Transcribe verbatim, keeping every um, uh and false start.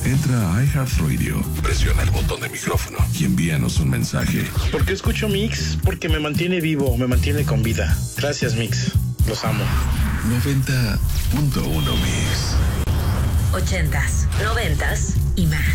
Entra a iHeartRadio, presiona el botón de micrófono y envíanos un mensaje. ¿Por qué escucho Mix? Porque me mantiene vivo, me mantiene con vida. Gracias, Mix. Los amo. noventa punto uno Mix. Ochentas, noventas y más.